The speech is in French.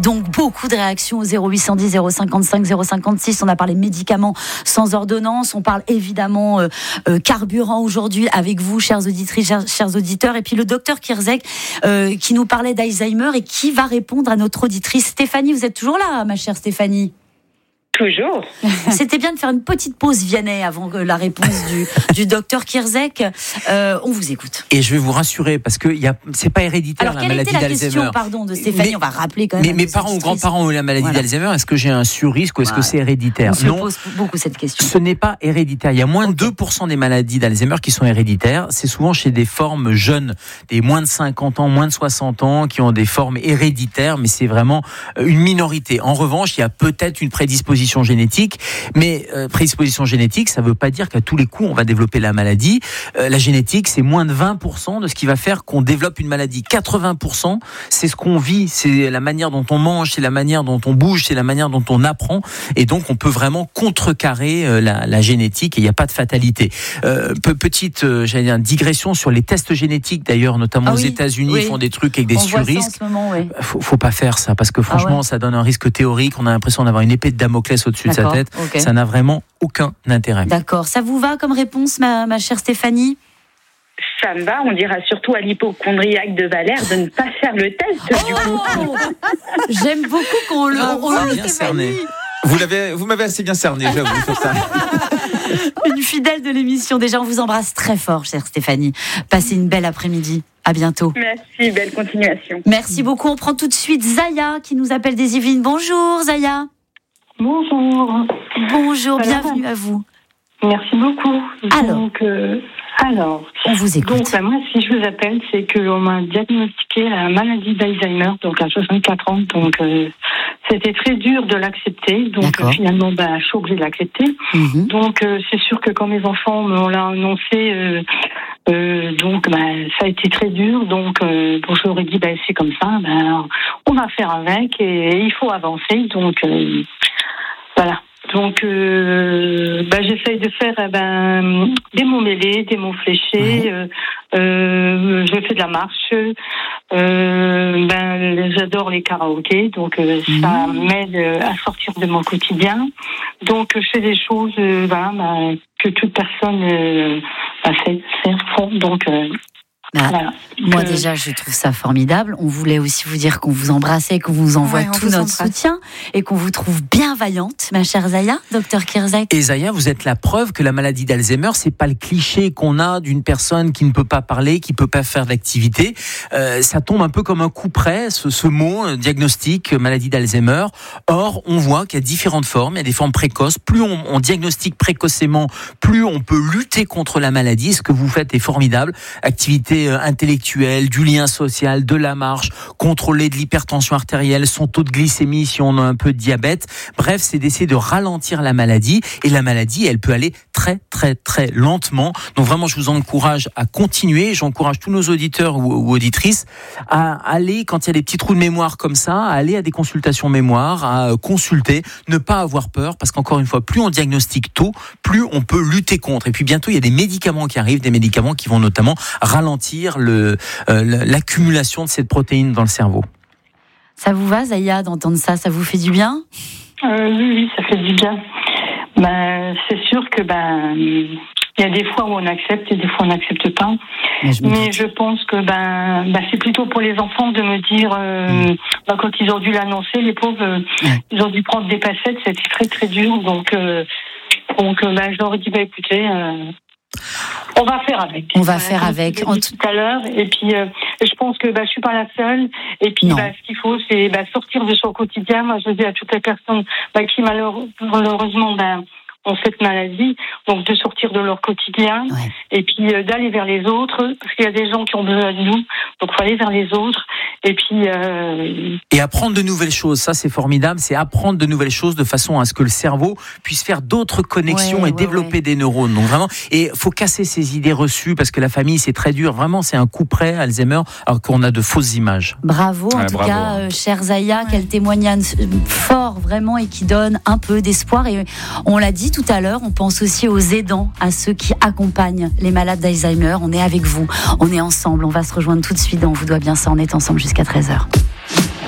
Donc beaucoup de réactions au 0810 055 056. On a parlé médicaments sans ordonnance. On parle évidemment carburant aujourd'hui avec vous, chères auditrices, chers auditeurs. Et puis le docteur Kierzek qui nous parlait d'Alzheimer et qui va répondre à notre auditrice Stéphanie. Vous êtes toujours là, ma chère Stéphanie? Toujours. C'était bien de faire une petite pause Vianney avant la réponse du docteur Kierzek. On vous écoute. Et je vais vous rassurer parce que c'est pas héréditaire. Alors, la maladie d'Alzheimer. Quelle était la question, pardon, de Stéphanie? On va rappeler quand même. Mes parents ou grands-parents ont eu la maladie d'Alzheimer. Est-ce que j'ai un surrisque ou est-ce que c'est héréditaire? On se pose beaucoup cette question. Ce n'est pas héréditaire. Il y a moins de 2% des maladies d'Alzheimer qui sont héréditaires. C'est souvent chez des formes jeunes, des moins de 50 ans, moins de 60 ans, qui ont des formes héréditaires, mais c'est vraiment une minorité. En revanche, il y a peut-être une prédisposition génétique, mais prédisposition génétique, ça ne veut pas dire qu'à tous les coups on va développer la maladie. La génétique, c'est moins de 20% de ce qui va faire qu'on développe une maladie. 80%, c'est ce qu'on vit, c'est la manière dont on mange, c'est la manière dont on bouge, c'est la manière dont on apprend, et donc on peut vraiment contrecarrer la génétique et il n'y a pas de fatalité. Petite digression sur les tests génétiques d'ailleurs, notamment aux États-Unis, ils font des trucs avec des surrisques. Faut pas faire ça parce que franchement ça donne un risque théorique, on a l'impression d'avoir une épée de Damoclès au-dessus de sa tête, ça n'a vraiment aucun intérêt. D'accord, ça vous va comme réponse, ma chère Stéphanie? Ça me va, on dira surtout à l'hypochondriaque de Valère de ne pas faire le test du coup. J'aime beaucoup qu'on le bien cerné. Vous m'avez assez bien cerné, j'avoue, sur ça. Une fidèle de l'émission. Déjà, on vous embrasse très fort, chère Stéphanie. Passez une belle après-midi. À bientôt. Merci, belle continuation. Merci beaucoup. On prend tout de suite Zaya qui nous appelle des Yvelines. Bonjour Zaya. Bonjour. Bonjour, bienvenue à vous. Merci beaucoup. Alors, on vous écoute. Donc, moi, si je vous appelle, c'est qu'on m'a diagnostiqué la maladie d'Alzheimer, donc à 64 ans. Donc, c'était très dur de l'accepter. Donc, finalement, je suis obligée de l'accepter. Mm-hmm. Donc, c'est sûr que quand mes enfants me l'ont annoncé, ça a été très dur. Donc, je leur ai dit, c'est comme ça. On va faire avec et il faut avancer. Donc, voilà. Donc, j'essaye de faire des mots mêlés, des mots fléchés. Je fais de la marche. J'adore les karaokés, donc ça m'aide à sortir de mon quotidien. Donc, je fais des choses que toute personne font. Donc, voilà. Moi déjà je trouve ça formidable. On voulait aussi vous dire qu'on vous embrassait, qu'on vous envoie tout notre soutien et qu'on vous trouve bienveillante, ma chère Zaya, docteur Kierzek. Et Zaya, vous êtes la preuve que la maladie d'Alzheimer, c'est pas le cliché qu'on a d'une personne qui ne peut pas parler, qui peut pas faire d'activité. Ça tombe un peu comme un coup près, ce mot, diagnostic, maladie d'Alzheimer. Or, on voit qu'il y a différentes formes, il y a des formes précoces. Plus on diagnostique précocement, plus on peut lutter contre la maladie. Ce que vous faites est formidable. Activité intellectuelle, du lien social, de la marche, contrôler de l'hypertension artérielle, son taux de glycémie si on a un peu de diabète. Bref, c'est d'essayer de ralentir la maladie. Et la maladie, elle peut aller très, très, très lentement. Donc vraiment, je vous encourage à continuer. J'encourage tous nos auditeurs ou auditrices à aller, quand il y a des petits trous de mémoire comme ça, à aller à des consultations mémoire, à consulter, ne pas avoir peur, parce qu'encore une fois, plus on diagnostique tôt, plus on peut lutter contre. Et puis bientôt, il y a des médicaments qui arrivent, des médicaments qui vont notamment ralentir l'accumulation de cette protéine dans le cerveau. Ça vous va, Zaya, d'entendre ça? Ça vous fait du bien? Oui, ça fait du bien. C'est sûr que il y a des fois où on accepte et des fois on n'accepte pas. Mais je pense que c'est plutôt pour les enfants de me dire quand ils ont dû l'annoncer, les pauvres, ils ont dû prendre des passettes, c'était très très dur. Donc je leur ai dit écoutez. On va faire avec. On va faire avec. Tout à l'heure. Et puis, je pense que je suis pas la seule. Et puis, ce qu'il faut, c'est sortir de son quotidien. Moi, je dis à toutes les personnes qui malheureusement ont cette maladie, donc de sortir de leur quotidien et puis d'aller vers les autres, parce qu'il y a des gens qui ont besoin de nous, donc il faut aller vers les autres et puis et apprendre de nouvelles choses. Ça, c'est formidable, c'est apprendre de nouvelles choses de façon à ce que le cerveau puisse faire d'autres connexions et développer des neurones. Donc vraiment, et faut casser ces idées reçues, parce que la famille, c'est très dur. Vraiment, c'est un coup près, Alzheimer, alors qu'on a de fausses images. Bravo, en tout cas, chère Zaya, quel témoignage fort vraiment, et qui donne un peu d'espoir. Et on l'a dit tout à l'heure, on pense aussi aux aidants, à ceux qui accompagnent les malades d'Alzheimer. On est avec vous, on est ensemble, on va se rejoindre tout de suite dans On vous doit bien ça, on est ensemble jusqu'à 13h.